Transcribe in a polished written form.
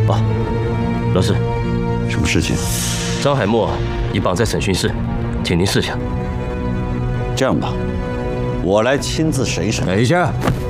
哦，老师， 什么事情？ 张海默已绑在审讯室，请您示下。 这样吧，我来亲自审一审。 等一下。